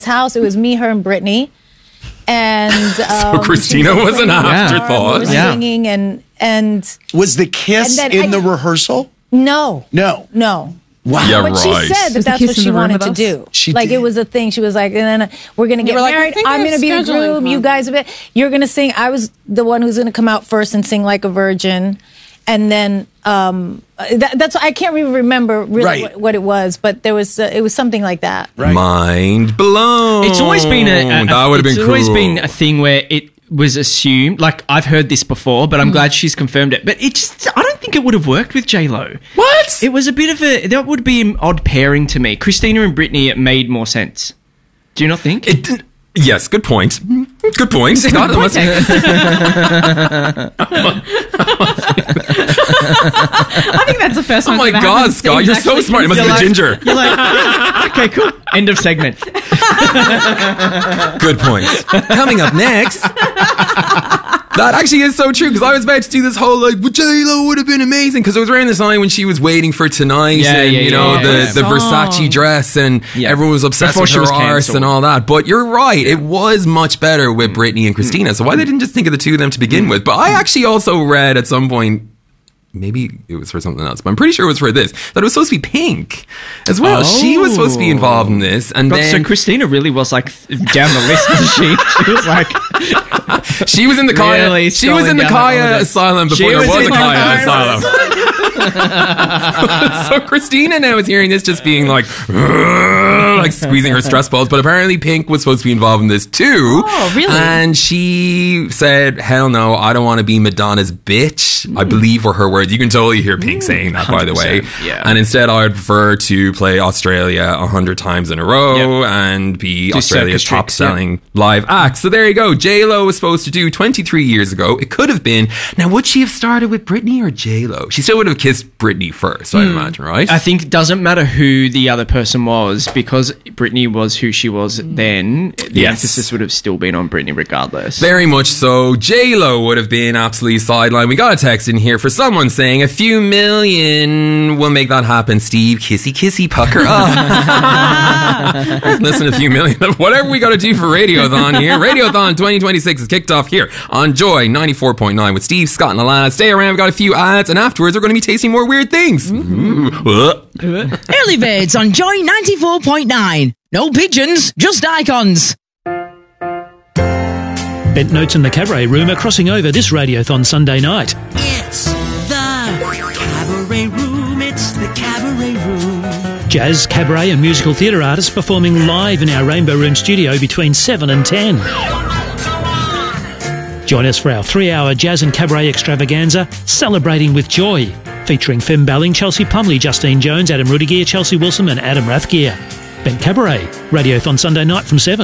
house. It was me, her, and Brittany. And so Christina was an afterthought. We were singing and was the kiss in the rehearsal? No. Wow. Yeah, but she said that's what she wanted to do. It was a thing. She was like, and then we're going to get married. I'm going to be the groom. You guys, you're going to sing. I was the one who's going to come out first and sing like a virgin. And then that's I can't even remember really what it was, but it was something like that. Right. Mind blown. It's always been that would have been cool. It's always been a thing where it was assumed. Like I've heard this before, but I'm glad she's confirmed it. But I don't think it would have worked with J-Lo. What? It was a bit of that would be an odd pairing to me. Christina and Brittany, it made more sense. Do you not think? It didn't. Yes, good point. Good point. Scott, I think that's the first one. Oh my God, Scott, you're so smart. It must be the ginger. You're like, okay, cool. End of segment. Good point. Coming up next. That actually is so true, because I was about to do this whole J-Lo would have been amazing, because it was around the time when she was waiting for Tonight the Versace dress, and everyone was obsessed with her arse and all that. But you're right, it was much better with Brittany and Christina. So why they didn't just think of the two of them to begin with? But I actually also read at some point, maybe it was for something else, but I'm pretty sure it was for this, that it was supposed to be Pink as well. She was supposed to be involved in this. And then so Christina really was like down the list, wasn't she? She was like... She was in the Kaya. Really she was in the Kaya asylum before there was a Kaya asylum. So Christina now is hearing this just being like squeezing her stress balls. But apparently Pink was supposed to be involved in this too. Oh, really? And she said, "Hell no, I don't want to be Madonna's bitch." I believe were her words. You can totally hear Pink saying that, by the way. Yeah. And instead, I would prefer to play Australia 100 times in a row and be Australia's top-selling live act. So there you go. J-Lo was supposed to do 23 years ago. It could have been. Now, would she have started with Britney or J-Lo? She still would have kissed Britney first, I'd imagine, right? I think it doesn't matter who the other person was, because Britney was who she was then. The emphasis would have still been on Britney regardless. Very much so. J-Lo would have been absolutely sidelined. We got a text in here for someone saying a few million will make that happen, Steve. Kissy, kissy, pucker up. Listen, a few million. Whatever we got to do for Radiothon here. Radiothon 2026 is kicked off here on Joy 94.9 with Steve, Scott, and the lads. Stay around. We've got a few ads, and afterwards we're going to be tasting more weird things. Early birds on Joy 94.9. No pigeons, just icons. Bent Notes and the Cabaret Room are crossing over this Radiothon Sunday night. It's the Cabaret Room. It's the Cabaret Room. Jazz, cabaret and musical theatre artists performing live in our Rainbow Room studio between 7 and 10. Join us for our 3-hour jazz and cabaret extravaganza, Celebrating with Joy, featuring Fem Belling, Chelsea Plumley, Justine Jones, Adam Rudiger, Chelsea Wilson and Adam Rathgear. Bent Cabaret, Radiothon Sunday night from 7.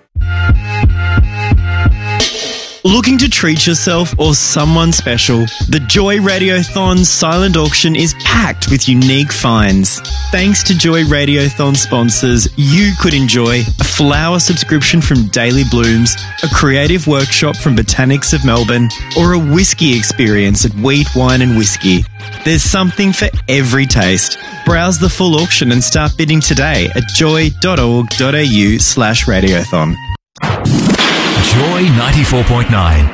Looking to treat yourself or someone special? The Joy Radiothon's silent auction is packed with unique finds. Thanks to Joy Radiothon sponsors, you could enjoy a flower subscription from Daily Blooms, a creative workshop from Botanics of Melbourne, or a whiskey experience at Wheat, Wine and Whiskey. There's something for every taste. Browse the full auction and start bidding today at joy.org.au/radiothon. Joy 94.9.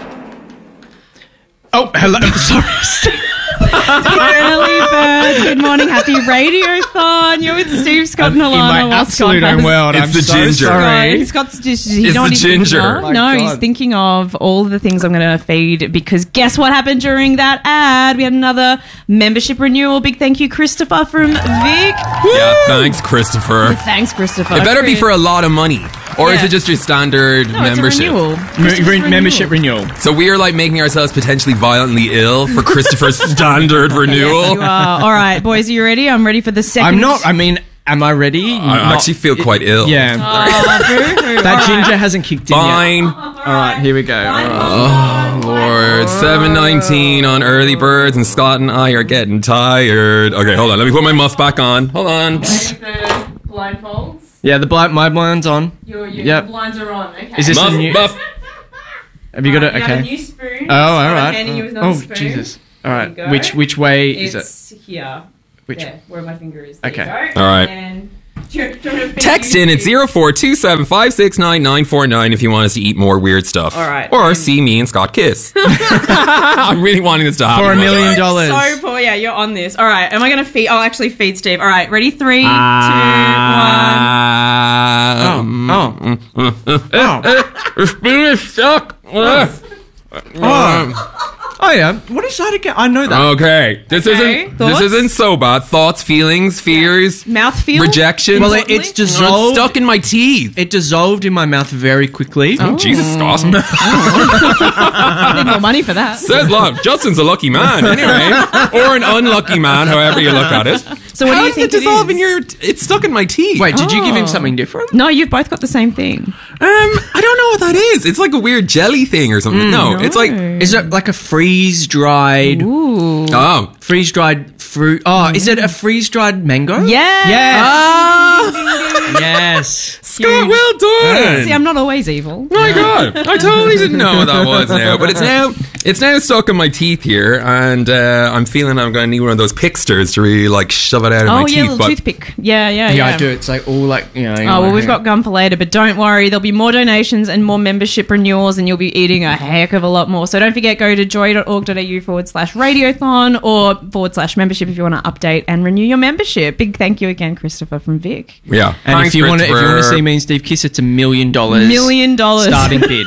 Oh, hello. Sorry. Early birds. Good morning. Happy Radiothon. You're with Steve, Scott, and Alana. In my absolute own world, It's I'm the so ginger. sorry. Scott's just, It's the ginger. He's thinking of all the things I'm going to feed, because guess what happened during that ad? We had another membership renewal. Big thank you, Christopher from Vic. Yeah, thanks, Christopher. Thanks, Christopher. It better be for a lot of money. Or is it just your standard membership? It's a renewal. Membership renewal. So we are like making ourselves potentially violently ill for Christopher's standard renewal. Yes, you are. All right, boys, are you ready? I'm ready for the second. I'm not. I mean, am I ready? I actually feel quite ill. Yeah. That ginger hasn't kicked in Fine. yet. All right, here we go. Oh, Lord. 7:19 on Early Birds, and Scott and I are getting tired. Okay, hold on. Let me put my muff back on. Hold on. Blindfolds. Yeah, my blind's on. Your blinds are on. Okay. Is this Muff, a new... muff. Have you got it? Okay. You have a new spoon. Oh, all right. I'm handing you another spoon. Jesus. All right. Which way is it? It's here. Which? There, where my finger is. There Okay. you go. All right. And Text in at 0427569949 if you want us to eat more weird stuff. All right. Or see me and Scott kiss. I'm really wanting this to happen. For $1 million. So poor. Yeah, you're on this. All right. Am I going to feed? I'll actually feed Steve. All right. Ready? 3, 2, 1. It's being stuck. Oh yeah, what is that again? I know that. Okay, this isn't soba. Thoughts, feelings, fears, mouthfeel, rejection. Well, it's dissolved. Stuck in my teeth. It dissolved in my mouth very quickly. Oh, Jesus, Scott. I need more money for that. Says love. Justin's a lucky man, anyway, or an unlucky man, however you look at it. So what do you think it dissolve in your? It's stuck in my teeth. Wait, did you give him something different? No, you've both got the same thing. I don't know what that is. It's like a weird jelly thing or something. No, it's like. Is it like a freeze-dried? Ooh. Oh, freeze-dried fruit. Oh, is it a freeze-dried mango? Yeah. Yes. Scott, well done. See, I'm not always evil. Oh my God, I totally didn't know what that was now, but it's now stuck in my teeth here, and I'm feeling I'm going to need one of those picksters to really like shove it out of my teeth. Oh yeah, little toothpick. Yeah, I do. It's like all like we've got gum for later, but don't worry, there'll be more donations and more membership renewals, and you'll be eating a heck of a lot more. So don't forget, go to joy.org.au/radiothon or /membership if you want to update and renew your membership. Big thank you again, Christopher from Vic. Yeah, and if you want to see me and Steve kiss, it's $1 million. $1 million starting bid.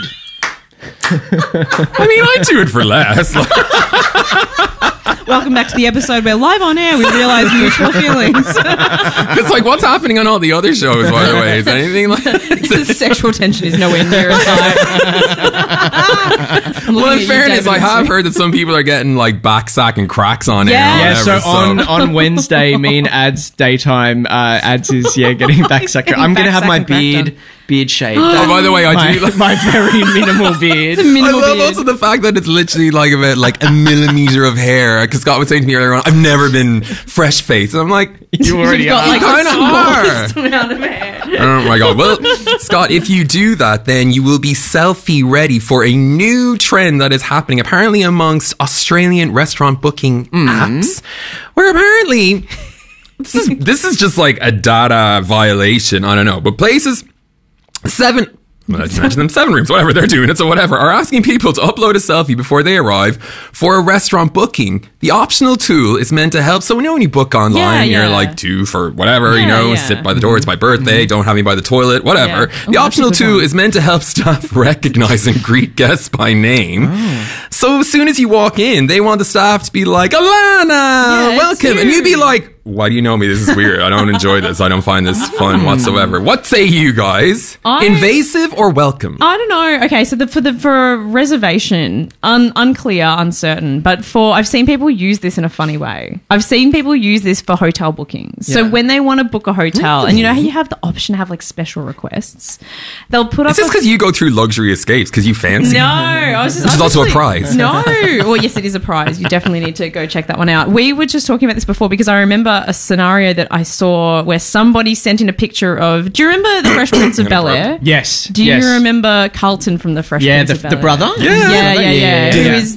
I mean, I'd do it for less. Welcome back to the episode where live on air we realise mutual feelings. It's like, what's happening on all the other shows, by the way? Is anything like... The sexual tension is nowhere near as high. Well, in fairness, I have heard that some people are getting like back sack and cracks on air. Yeah, so on Wednesday, me and Ads daytime, Ads is getting back sack. I'm going to have my beard shaved. Oh, by the way, I do my very minimal beard. I love also the fact that it's literally like about like a millimeter of hair. Because Scott was saying to me earlier on, I've never been fresh faced. And I'm like, you already are. Like, you kind of are. Amount of hair. Oh my God. Well, Scott, if you do that, then you will be selfie ready for a new trend that is happening apparently amongst Australian restaurant booking apps, where apparently this is just like a data violation. I don't know, but places. Let's mention them, 7 rooms, whatever they're doing it, so whatever, are asking people to upload a selfie before they arrive for a restaurant booking. The optional tool is meant to help. So, when you book online, you're like, due for whatever, sit by the door, it's my birthday, don't have me by the toilet, whatever. The optional tool is meant to help staff recognize and greet guests by name. So, as soon as you walk in, they want the staff to be like, Alana, welcome. And you'd be like, why do you know me? This is weird. I don't enjoy this. I don't find this fun whatsoever. What say you guys? Invasive or welcome? I don't know. Okay, so for a reservation, unclear, uncertain. But I've seen people use this in a funny way. I've seen people use this for hotel bookings. Yeah. So when they want to book a hotel, and you know how you have the option to have like special requests, they'll put up. Is this because you go through luxury escapes because you fancy? No, which is also a prize. No, well, yes, it is a prize. You definitely need to go check that one out. We were just talking about this before because I remember a scenario that I saw where somebody sent in a picture of. Do you remember the Fresh Prince of Bel-Air? Yes. Do you remember Carlton from the Fresh Prince of Bel-Air? The brother? Yeah. Who is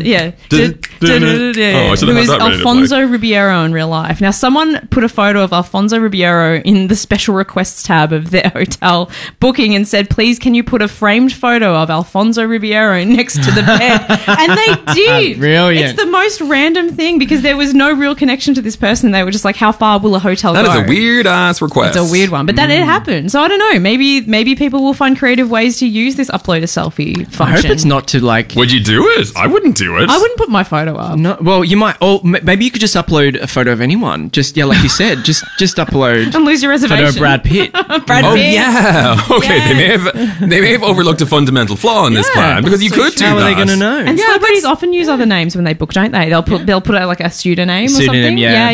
who is Alfonso Ribeiro in real life. Now, someone put a photo of Alfonso Ribeiro in the special requests tab of their hotel booking and said, please, can you put a framed photo of Alfonso Ribeiro next to the bed? And they did. Brilliant. It's the most random thing because there was no real connection to this person. They were just like, how far will a hotel go? That is a weird ass request. It's a weird one, but that it happened. So I don't know. Maybe people will find creative ways to use this upload a selfie function. I hope it's not to like. Would you do it? I wouldn't do it. I wouldn't put my photo up. No, well, you might. Or maybe you could just upload a photo of anyone. Just like you said, just upload and lose your reservation. Photo of Brad Pitt. Pitt. Yeah. Okay. Yes. They may have overlooked a fundamental flaw in this plan because you could do that. How are they going to know? And celebrities often use other names when they book, don't they? They'll put out like a pseudonym or something. Yeah.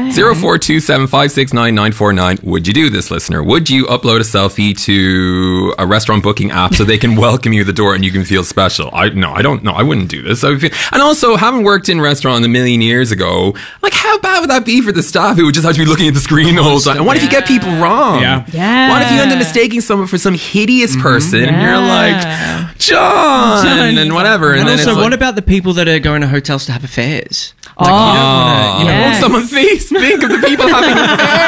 0427569949. Would you do this, listener? Would you upload a selfie to a restaurant booking app so they can welcome you at the door and you can feel special? I don't know. I wouldn't do this. And also, having worked in restaurant a million years ago, like how bad would that be for the staff who would just have to be looking at the screen the whole time? And what if you get people wrong? Yeah. What if you end up mistaking someone for some hideous person and you're like, John, and whatever. And then also, what about the people that are going to hotels to have affairs? Like, won't someone think of the people having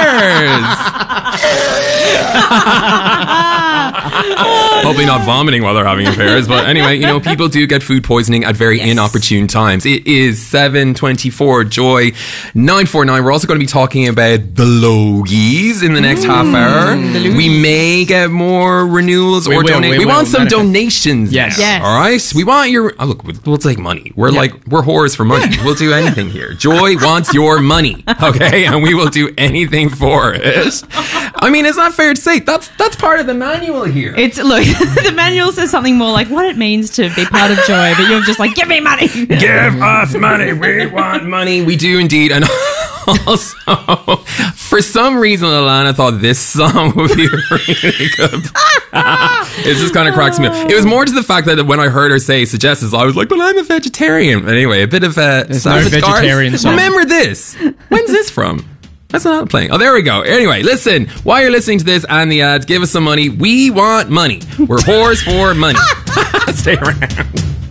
affairs? Hopefully not vomiting while they're having affairs. But anyway, people do get food poisoning at very inopportune times. It is 7:24. Joy 949. We're also going to be talking about the Logies in the next half hour. We may get more renewals or donations. We want some donations. Yes. All right. We want your. Oh, look, we'll take money. We're whores for money. We'll do anything here. Joy wants your money. Okay, and we will do anything for it. I mean, it's not fair to say that's part of the manual here. The manual says something more like what it means to be part of Joy, but you're just like, give me money. Give us money. We want money. We do indeed. And also, for some reason, Alana thought this song would be really good. It just kind of cracks me up. It was more to the fact that when I heard her say suggestions, I was like, but I'm a vegetarian. But anyway, a bit of a vegetarian song. Remember this. When's this from? That's not playing. Oh, there we go. Anyway, listen. While you're listening to this and the ads, give us some money. We want money. We're whores for money. Stay around.